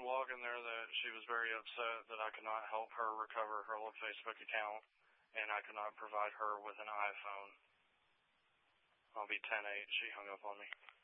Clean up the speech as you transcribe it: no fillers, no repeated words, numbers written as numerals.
to walk in there that she was very upset that I could not help her recover her old Facebook account, and I could not provide her with an iPhone. I'll be 10-8. She hung up on me.